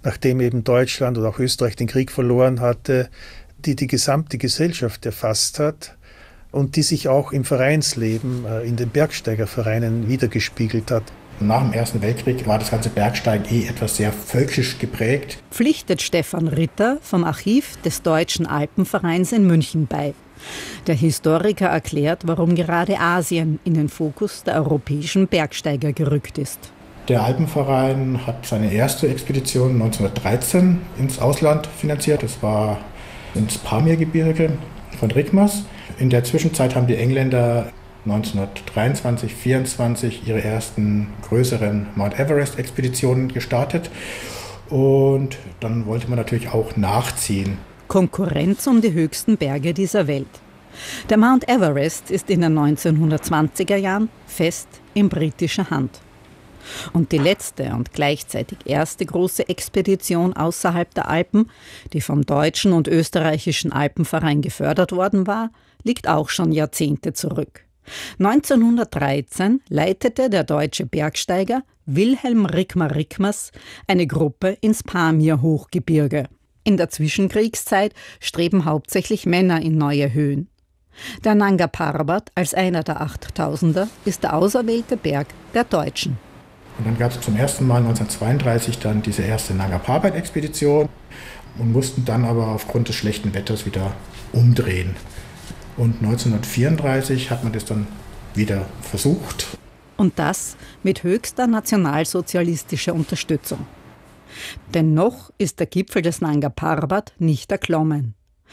nachdem eben Deutschland oder auch Österreich den Krieg verloren hatte, die die gesamte Gesellschaft erfasst hat und die sich auch im Vereinsleben, in den Bergsteigervereinen wiedergespiegelt hat. Nach dem Ersten Weltkrieg war das ganze Bergsteigen etwas sehr völkisch geprägt. Pflichtet Stefan Ritter vom Archiv des Deutschen Alpenvereins in München bei. Der Historiker erklärt, warum gerade Asien in den Fokus der europäischen Bergsteiger gerückt ist. Der Alpenverein hat seine erste Expedition 1913 ins Ausland finanziert. Das war ins Pamirgebirge von Rikmaß. In der Zwischenzeit haben die Engländer 1923, 1924 ihre ersten größeren Mount Everest-Expeditionen gestartet. Und dann wollte man natürlich auch nachziehen. Konkurrenz um die höchsten Berge dieser Welt. Der Mount Everest ist in den 1920er Jahren fest in britischer Hand. Und die letzte und gleichzeitig erste große Expedition außerhalb der Alpen, die vom Deutschen und Österreichischen Alpenverein gefördert worden war, liegt auch schon Jahrzehnte zurück. 1913 leitete der deutsche Bergsteiger Wilhelm Rikmer-Rikmaß eine Gruppe ins Pamir-Hochgebirge. In der Zwischenkriegszeit streben hauptsächlich Männer in neue Höhen. Der Nanga Parbat als einer der 8000er ist der auserwählte Berg der Deutschen. Und dann gab es zum ersten Mal 1932 dann diese erste Nanga Parbat-Expedition und mussten dann aber aufgrund des schlechten Wetters wieder umdrehen. Und 1934 hat man das dann wieder versucht. Und das mit höchster nationalsozialistischer Unterstützung. Denn noch ist der Gipfel des Nanga Parbat nicht erklommen.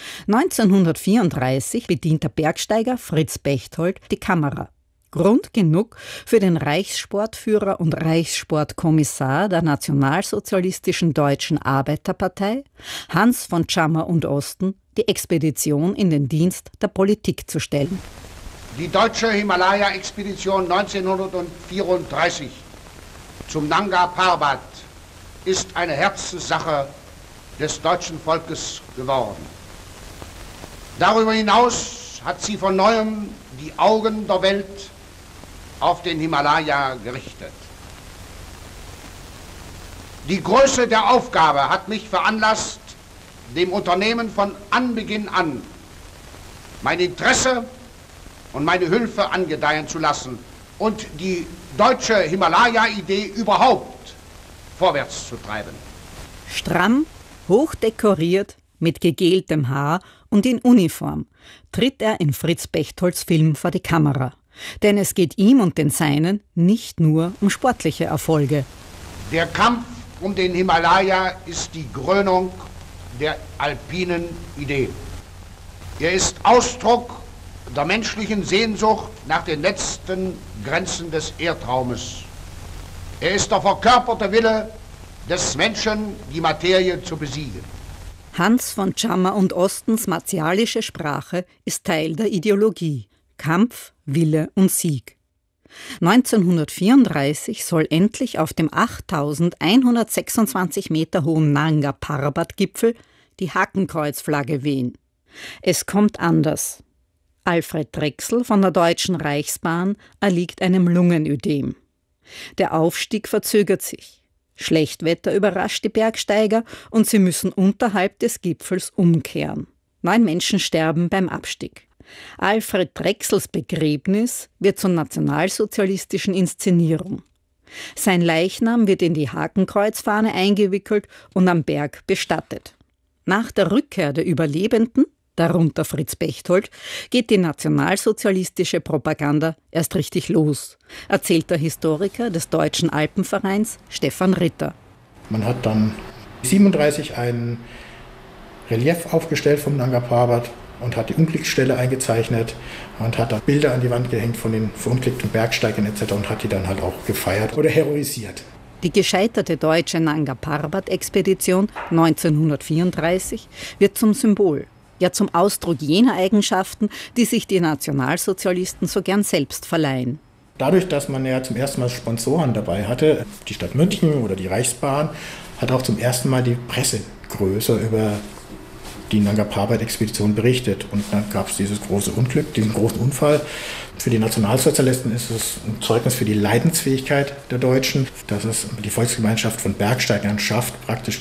1934 bedient der Bergsteiger Fritz Bechtold die Kamera. Grund genug für den Reichssportführer und Reichssportkommissar der nationalsozialistischen Deutschen Arbeiterpartei, Hans von Tschammer und Osten, die Expedition in den Dienst der Politik zu stellen. Die deutsche Himalaya-Expedition 1934 zum Nanga Parbat ist eine Herzenssache des deutschen Volkes geworden. Darüber hinaus hat sie von neuem die Augen der Welt auf den Himalaya gerichtet. Die Größe der Aufgabe hat mich veranlasst, dem Unternehmen von Anbeginn an mein Interesse und meine Hilfe angedeihen zu lassen und die deutsche Himalaya-Idee überhaupt vorwärts zu treiben. Stramm, hochdekoriert, mit gegeltem Haar und in Uniform tritt er in Fritz Bechtolds Film vor die Kamera. Denn es geht ihm und den Seinen nicht nur um sportliche Erfolge. Der Kampf um den Himalaya ist die Krönung der alpinen Idee. Er ist Ausdruck der menschlichen Sehnsucht nach den letzten Grenzen des Erdraumes. Er ist der verkörperte Wille des Menschen, die Materie zu besiegen. Hans von Tschammer und Ostens martialische Sprache ist Teil der Ideologie. Kampf, Wille und Sieg. 1934 soll endlich auf dem 8126 Meter hohen Nanga Parbat-Gipfel die Hakenkreuzflagge wehen. Es kommt anders. Alfred Drechsel von der Deutschen Reichsbahn erliegt einem Lungenödem. Der Aufstieg verzögert sich. Schlechtwetter überrascht die Bergsteiger und sie müssen unterhalb des Gipfels umkehren. 9 Menschen sterben beim Abstieg. Alfred Drechsels Begräbnis wird zur nationalsozialistischen Inszenierung. Sein Leichnam wird in die Hakenkreuzfahne eingewickelt und am Berg bestattet. Nach der Rückkehr der Überlebenden, darunter Fritz Bechtold, geht die nationalsozialistische Propaganda erst richtig los, erzählt der Historiker des Deutschen Alpenvereins Stefan Ritter. Man hat dann 1937 ein Relief aufgestellt vom Nanga Parbat und hat die Unglücksstelle eingezeichnet und hat da Bilder an die Wand gehängt von den verunglückten Bergsteigern etc. und hat die dann halt auch gefeiert oder heroisiert. Die gescheiterte deutsche Nanga Parbat-Expedition 1934 wird zum Symbol, ja zum Ausdruck jener Eigenschaften, die sich die Nationalsozialisten so gern selbst verleihen. Dadurch, dass man ja zum ersten Mal Sponsoren dabei hatte, die Stadt München oder die Reichsbahn, hat auch zum ersten Mal die Presse größer über die Nanga Parbat-Expedition berichtet. Und dann gab es dieses große Unglück, diesen großen Unfall. Für die Nationalsozialisten ist es ein Zeugnis für die Leidensfähigkeit der Deutschen, dass es die Volksgemeinschaft von Bergsteigern schafft, praktisch